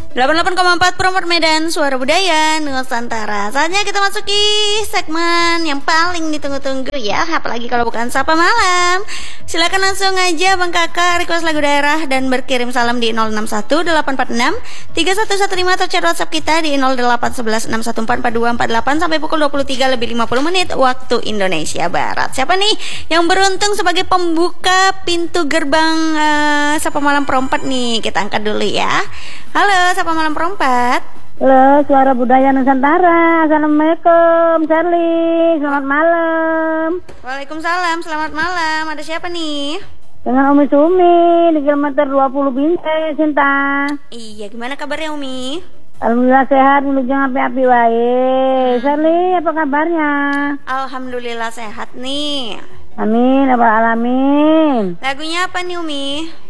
88,4 Promot Medan, Suara Budaya Nusantara. Saatnya kita masuki segmen yang paling ditunggu-tunggu ya, apalagi kalau bukan Sapa Malam. Silakan langsung aja Bang Kakak request lagu daerah dan berkirim salam di 061 846 3115 atau chat WhatsApp kita di 0811 6144248 sampai pukul 23 lebih 50 menit waktu Indonesia Barat. Siapa nih yang beruntung sebagai pembuka pintu gerbang Sapa Malam Perempat nih? Kita angkat dulu ya. Halo, Sapa Malam Perempat. Halo, Suara Budaya Nusantara. Assalamualaikum, Charlie. Selamat malam. Waalaikumsalam, selamat malam. Ada siapa nih? Dengan Umi Sumi di kilometer 20 Bintai, Sinta. Iya, gimana kabarnya Umi? Alhamdulillah sehat, jangan api-api wae. Charlie, apa kabarnya? Alhamdulillah sehat nih. Amin, apa alamin. Lagunya apa nih Umi?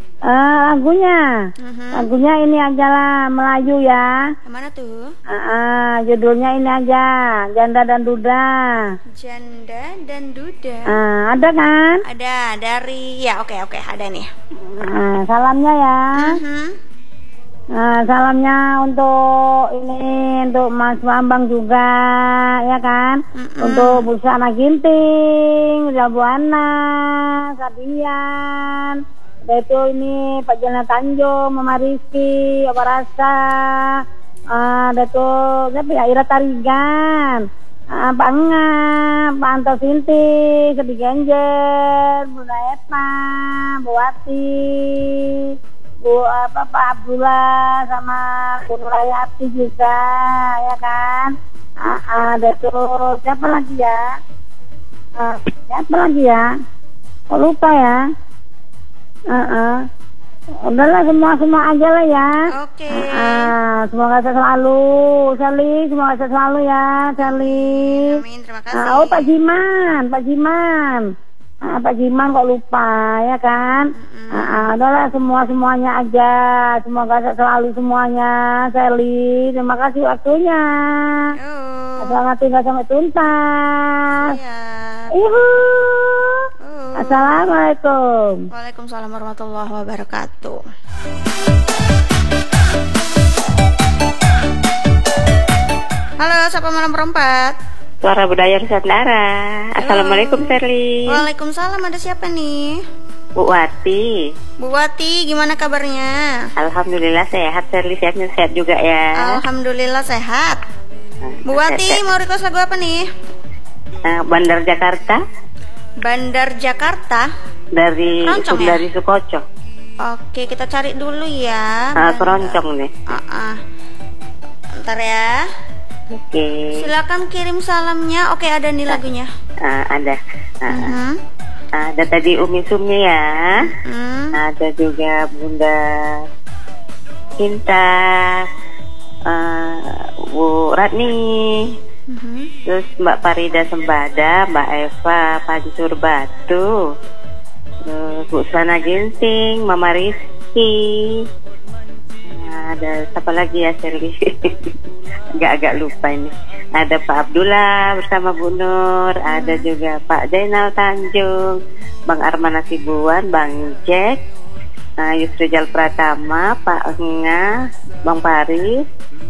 Lagunya ini aja lah, Melayu ya. Mana tuh? Judulnya ini aja, Janda dan Duda. Janda dan Duda. Ada kan? Ada, dari ya oke ada nih. Salamnya ya. Salamnya untuk Mas Bambang juga, ya kan? Untuk Bu Sana Ginting, Bu Ana, Sadian. Itu ini Pak Jana Tanjung, Mama Rizky, Apa Rasa, ada tuh siapa ya, Ira Tarigan, Pak Engah, Pak Anto Sinti, Sedi Genjer, Bu Naetna, Bu Wati, Pak Abdullah sama Bu Nurayati juga, ya kan? Ada tuh siapa lagi ya? Kok lupa ya? Udahlah semua aja lah ya. Oke. Semoga sehat selalu, Sally. Semoga sehat selalu ya, Sally. Amin, terima kasih. Pak Jiman. Pak Jiman kok lupa ya kan? Udahlah semuanya aja. Semoga sehat selalu semuanya, Sally. Terima kasih waktunya. Selamat tinggal sampai tuntas. Ibu. Assalamualaikum. Waalaikumsalam warahmatullahi wabarakatuh. Halo, Sapa Malam Perempat. Suara Budaya Nusantara. Assalamualaikum, Sherly. Waalaikumsalam, ada siapa nih? Bu Wati. Bu Wati, gimana kabarnya? Alhamdulillah sehat, Sherly. Sehat juga ya. Alhamdulillah sehat. Bu Wati, mau request lagu apa nih? Bandar Jakarta. Bandar Jakarta dari Sukoco. Oke, kita cari dulu ya. Keroncong nih. Bentar ya. Oke. Silakan kirim salamnya. Oke, ada nih lagunya. Ada. Ada tadi Umi Sumi ya. Ada juga Bunda Cinta, Bu Ratni. Terus Mbak Farida Sembada, Mbak Eva Pancur Batu, Bu Sana Ginting, Mama Rizky. Ada siapa lagi ya, Sherly? Agak lupa ini. Ada Pak Abdullah bersama Bu Nur. Ada juga Pak Zainal Tanjung, Bang Arman Nasibuan, Bang Jack, Yusrijal Pratama, Pak Engah, Bang Paris,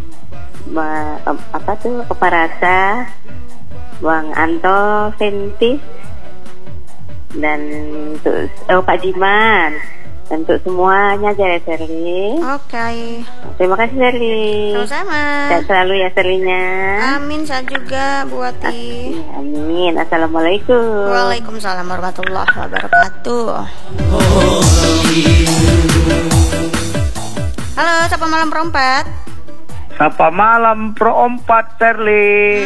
Keparasa, Bang Anto Fentis, dan untuk Pak Jiman, dan untuk semuanya aja ya, Sherly. Oke. Terima kasih, Sherly. Sama-sama. Sehat selalu ya, Sherly-nya. Amin, saya juga Bu Wati. Amin. Assalamualaikum. Waalaikumsalam warahmatullahi wabarakatuh. Halo, Sapa Malam Perempat. Sapa Malam Perempat, Sherly.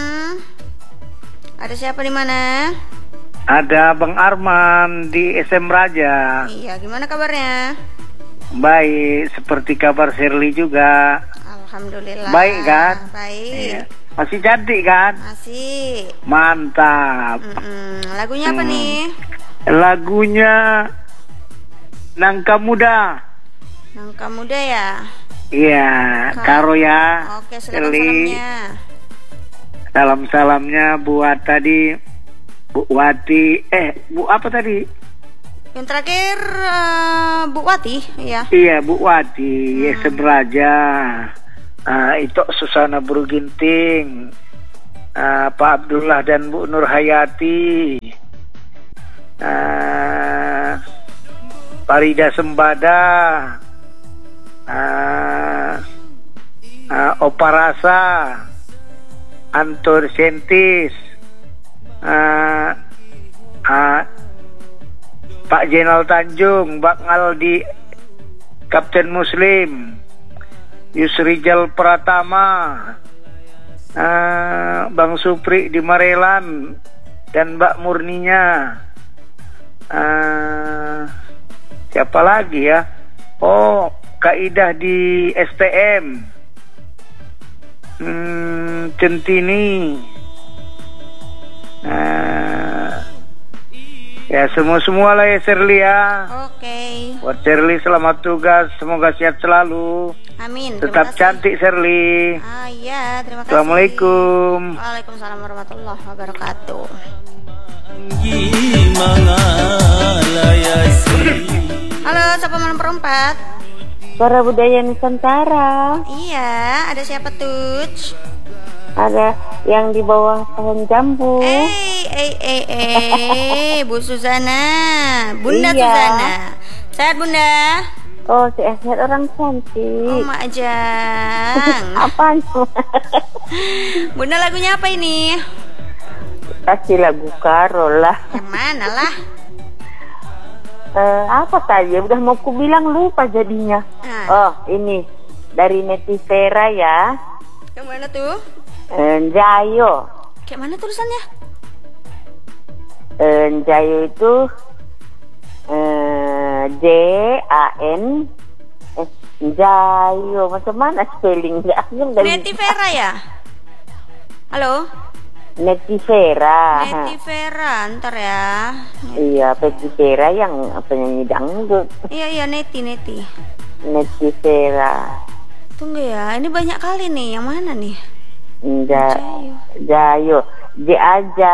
Ada siapa di mana? Ada Bang Arman di SM Raja. Iya, gimana kabarnya? Baik, seperti kabar Sherly juga. Alhamdulillah. Baik kan? Baik. Iya. Masih cantik kan? Masih. Mantap. Lagunya apa nih? Lagunya Nangka Muda. Nangka Muda ya? Iya, Karo ya. Oke, silakan salamnya. Salam-salamnya buat tadi Bu Wati, Bu apa tadi? Yang terakhir Bu Wati, ya. Iya, Bu Wati, Semraja. Itu Susana Bruginting, Pak Abdullah dan Bu Nur Hayati, Farida Sembada, Opa Rasa, Anton Sentis, Pak Jenal Tanjung, Bak Ngaldi, Kapten Muslim, Yusrijal Pratama, Bang Supri di Marelan, dan Mbak Murninya. Siapa lagi ya? Oh, Kaidah di STM, Centini. Ya semua lah ya Shirley ya. Oke. Buat Shirley selamat tugas, semoga sehat selalu. Amin. Tetap cantik Shirley. Iya, terima kasih. Assalamualaikum. Waalaikumsalam warahmatullahi wabarakatuh. Halo, siapa malam perempat? Suara Budaya Nusantara. Iya, ada siapa tuh? Ada yang di bawah pohon jambu. Bu Suzana, Bunda Iya. Suzana. Sehat Bunda? Oh, sehat orang cantik. Oh, Mak Ajang. Apaan? Bunda lagunya apa ini? Kasih lagu Karol lah. Yang mana lah? Apa tadi? Udah mau ku bilang lupa jadinya. Oh, ini dari Netivera ya. Yang mana tuh? Jayo. Kayak mana tulisannya? Jayo itu Jan Jayo. Macam mana spellingnya? Netivera ya? Halo? Netivera. Netivera, ntar ya. Iya, Netivera yang penyanyi dangdut. Iya, Neti. Netivera. Tunggu ya, ini banyak kali nih. Yang mana nih? Jayo. J aja.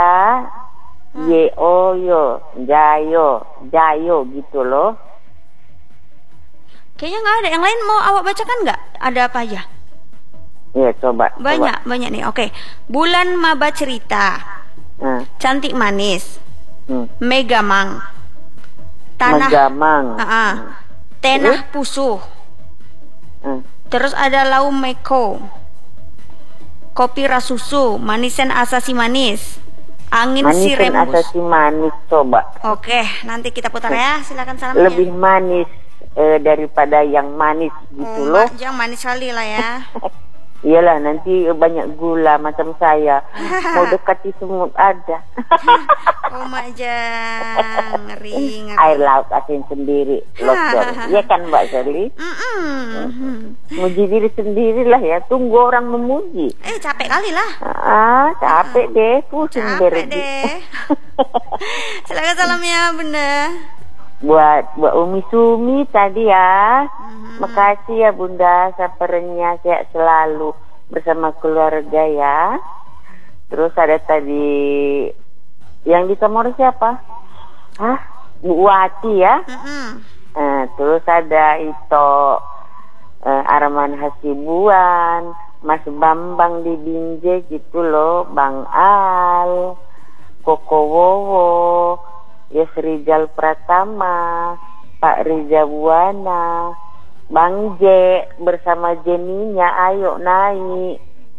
Yo. Jayo gitu loh. Kayaknya nggak ada. Yang lain mau awak bacakan nggak? Ada apa aja? Iya, coba. Banyak nih. Oke. Bulan Maba Cerita. Cantik Manis. Megamang. Tanah. Megamang. Tenah Pusuh. Terus ada Lau Meko. Kopi Rasusu, Manisen Asasi Manis. Angin si Manisen Rembus. Asasi Manis, coba. Oke, nanti kita putar ya. Silakan salamnya. Lebih manis daripada yang manis gitu loh. Yang manis kali lah ya. Iyalah, nanti banyak gula macam saya. Mau dekati semut ada. Oh Majang, ngeri. Air laut asin sendiri, lobster. Iya kan Mbak Sherly? Muji diri sendiri lah ya. Tunggu orang memuji. Capek kali lah. Capek deh, pusing deh. Silakan salamnya Bunda. Buat Umi Sumi tadi ya. Makasih ya Bunda, sapernya sehat selalu bersama keluarga ya. Terus ada tadi yang di Timor siapa? Bu Wati ya. Terus ada itu Arman Hasibuan, Mas Bambang di Binjai gitu loh, Bang Al, Koko Wowo, Yusrijal Pratama, Pak Riza Buana, Bang J bersama Jeninya, ayo naik.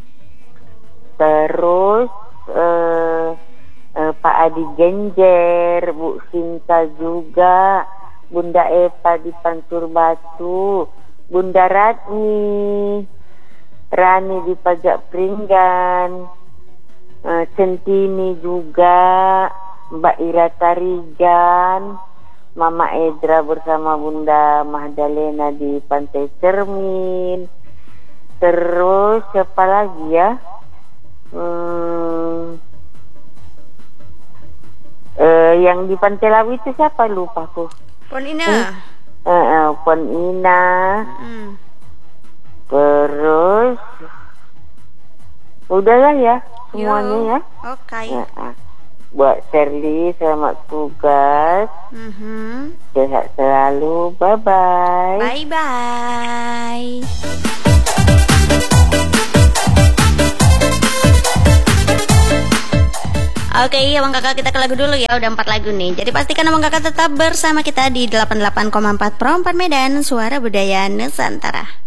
Terus Pak Adi Genjer, Bu Sinta juga, Bunda Eva di Pancur Batu, Bunda Ratni, Rani di Pajak Pringgan, Centini juga, Mbak Ira Tarigan, Mama Edra bersama Bunda Mahdalena di Pantai Cermin. Terus siapa lagi ya? Yang di Pantai Lawi itu siapa, lupa aku. Pon Ina. Pon Ina. Terus udahlah ya semuanya ya. Oke. buat Shirley, selamat tugas. Sehat selalu. Bye-bye. Bye-bye. Oke, abang kakak kita ke lagu dulu ya. Udah 4 lagu nih. Jadi pastikan abang kakak tetap bersama kita di 88,4 Pro 4 Medan, Suara Budaya Nusantara.